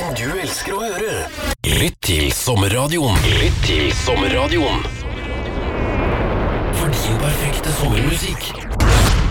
musikken du elsker å høre. Lytt til Sommerradioen. Lytt til Sommerradioen. For din perfekte sommermusikk.